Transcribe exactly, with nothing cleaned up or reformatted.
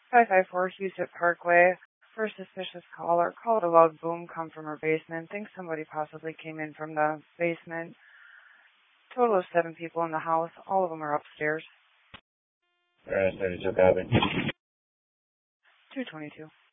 five five four Houston Parkway. First suspicious caller called a loud boom come from her basement. Thinks somebody possibly came in from the basement. Total of seven people in the house. All of them are upstairs. Alright, thirty-two, copy. two twenty-two.